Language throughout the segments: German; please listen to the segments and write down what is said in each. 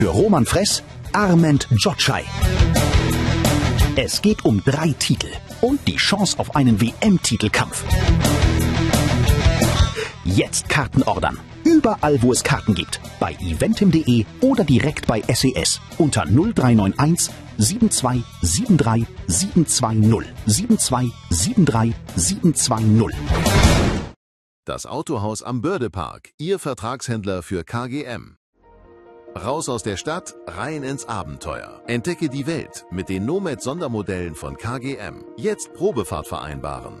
Für Roman Fress, Armand Jotschai. Es geht um 3 Titel und die Chance auf einen WM-Titelkampf. Jetzt Karten ordern. Überall, wo es Karten gibt. Bei eventim.de oder direkt bei SES unter 0391 7273 720 7273 720. Das Autohaus am Bördepark, Ihr Vertragshändler für KGM. Raus aus der Stadt, rein ins Abenteuer. Entdecke die Welt mit den Nomad-Sondermodellen von KGM. Jetzt Probefahrt vereinbaren.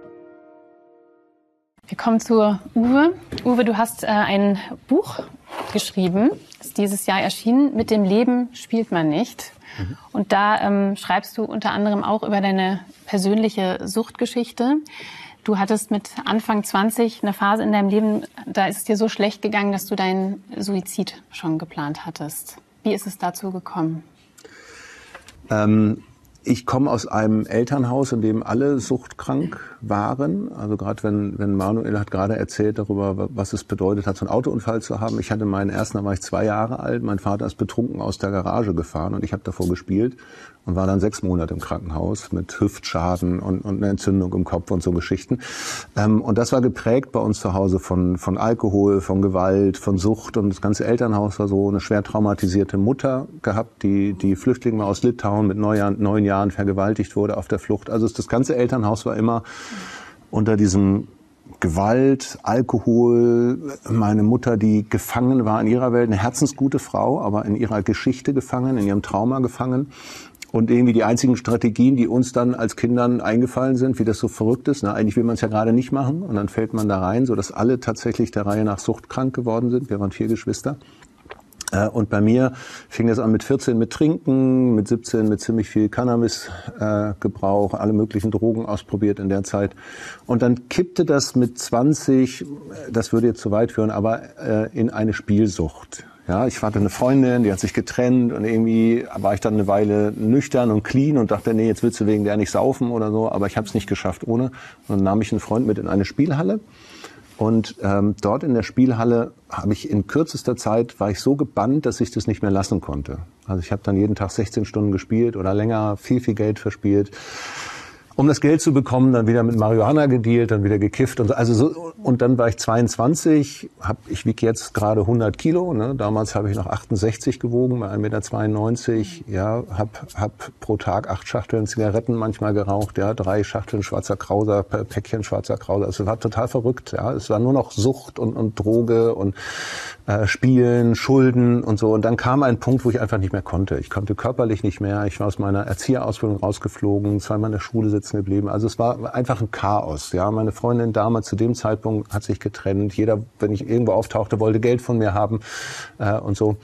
Wir kommen zu Uwe. Uwe, du hast ein Buch geschrieben, ist dieses Jahr erschienen, Mit dem Leben spielt man nicht. Und da schreibst du unter anderem auch über deine persönliche Suchtgeschichte. Du hattest mit Anfang 20 eine Phase in deinem Leben, da ist es dir so schlecht gegangen, dass du deinen Suizid schon geplant hattest. Wie ist es dazu gekommen? Ich komme aus einem Elternhaus, in dem alle suchtkrank waren. Also gerade wenn Manuel hat gerade erzählt darüber, was es bedeutet hat, so einen Autounfall zu haben. Ich hatte meinen ersten, da war ich 2 Jahre alt. Mein Vater ist betrunken aus der Garage gefahren und ich habe davor gespielt und war dann 6 Monate im Krankenhaus mit Hüftschaden und einer Entzündung im Kopf und so Geschichten. Und das war geprägt bei uns zu Hause von Alkohol, von Gewalt, von Sucht. Und das ganze Elternhaus war so eine schwer traumatisierte Mutter gehabt, die Flüchtling war aus Litauen, mit 9 Jahren vergewaltigt wurde auf der Flucht. Also das ganze Elternhaus war immer unter diesem Gewalt, Alkohol, meine Mutter, die gefangen war in ihrer Welt, eine herzensgute Frau, aber in ihrer Geschichte gefangen, in ihrem Trauma gefangen. Und irgendwie die einzigen Strategien, die uns dann als Kindern eingefallen sind, wie das so verrückt ist, eigentlich will man es ja gerade nicht machen und dann fällt man da rein, sodass alle tatsächlich der Reihe nach suchtkrank geworden sind. Wir waren 4 Geschwister. Und bei mir fing es an mit 14 mit Trinken, mit 17 mit ziemlich viel Cannabisgebrauch, alle möglichen Drogen ausprobiert in der Zeit. Und dann kippte das mit 20, das würde jetzt zu weit führen, aber in eine Spielsucht. Ja, ich hatte eine Freundin, die hat sich getrennt und irgendwie war ich dann eine Weile nüchtern und clean und dachte, nee, jetzt willst du wegen der nicht saufen oder so, aber ich habe es nicht geschafft ohne. Und dann nahm ich einen Freund mit in eine Spielhalle. Und dort in der Spielhalle habe ich in kürzester Zeit, war ich so gebannt, dass ich das nicht mehr lassen konnte. Also ich habe dann jeden Tag 16 Stunden gespielt oder länger, viel Geld verspielt. Um das Geld zu bekommen, dann wieder mit Marihuana gedealt, dann wieder gekifft und so. Also so, und dann war ich 22, ich wiege jetzt gerade 100 Kilo, ne? Damals habe ich noch 68 gewogen, bei 1,92 Meter, ja, hab pro Tag 8 Schachteln Zigaretten manchmal geraucht, ja, 3 Schachteln schwarzer Krauser, Päckchen schwarzer Krauser. Also es war total verrückt, ja. Es war nur noch Sucht und Droge und Spielen, Schulden und so. Und dann kam ein Punkt, wo ich einfach nicht mehr konnte. Ich konnte körperlich nicht mehr. Ich war aus meiner Erzieherausbildung rausgeflogen, 2-mal in der Schule sitzen geblieben. Also es war einfach ein Chaos. Ja, meine Freundin damals zu dem Zeitpunkt hat sich getrennt. Jeder, wenn ich irgendwo auftauchte, wollte Geld von mir haben und so.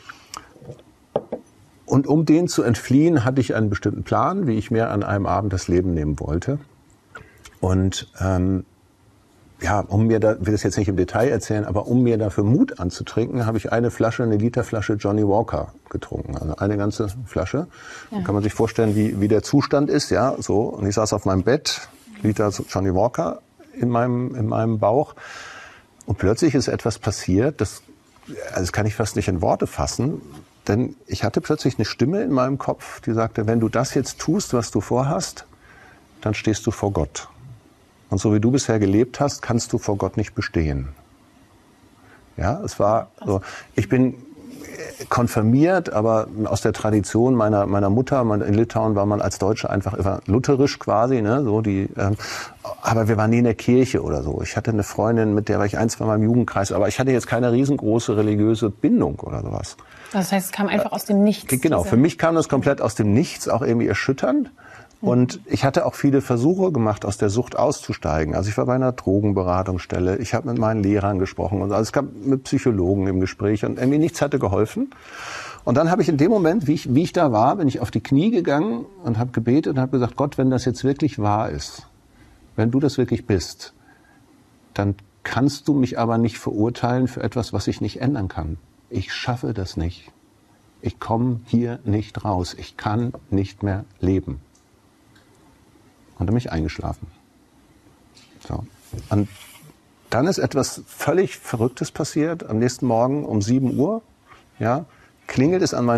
Und um den zu entfliehen, hatte ich einen bestimmten Plan, wie ich mir an einem Abend das Leben nehmen wollte. Und ja, will das jetzt nicht im Detail erzählen, aber um mir dafür Mut anzutrinken, habe ich eine Literflasche Johnny Walker getrunken. Also eine ganze Flasche. Ja. Kann man sich vorstellen, wie der Zustand ist, ja, so. Und ich saß auf meinem Bett, Liter Johnny Walker in meinem Bauch. Und plötzlich ist etwas passiert, das kann ich fast nicht in Worte fassen. Denn ich hatte plötzlich eine Stimme in meinem Kopf, die sagte, wenn du das jetzt tust, was du vorhast, dann stehst du vor Gott. Und so wie du bisher gelebt hast, kannst du vor Gott nicht bestehen. Ja, es war so. Ich bin konfirmiert, aber aus der Tradition meiner Mutter. In Litauen war man als Deutsche einfach immer lutherisch quasi, ne, so aber wir waren nie in der Kirche oder so. Ich hatte eine Freundin, mit der war ich 1-2 Mal im Jugendkreis, aber ich hatte jetzt keine riesengroße religiöse Bindung oder sowas. Das heißt, es kam einfach aus dem Nichts. Genau, für mich kam das komplett aus dem Nichts, auch irgendwie erschütternd. Und ich hatte auch viele Versuche gemacht, aus der Sucht auszusteigen. Also ich war bei einer Drogenberatungsstelle, ich habe mit meinen Lehrern gesprochen und also es gab mit Psychologen im Gespräch und irgendwie nichts hatte geholfen. Und dann habe ich in dem Moment, wie ich da war, bin ich auf die Knie gegangen und habe gebetet und habe gesagt, Gott, wenn das jetzt wirklich wahr ist, wenn du das wirklich bist, dann kannst du mich aber nicht verurteilen für etwas, was ich nicht ändern kann. Ich schaffe das nicht. Ich komme hier nicht raus. Ich kann nicht mehr leben. Und dann bin ich eingeschlafen. So. Und dann ist etwas völlig Verrücktes passiert. Am nächsten Morgen um 7 Uhr, ja, klingelt es an meiner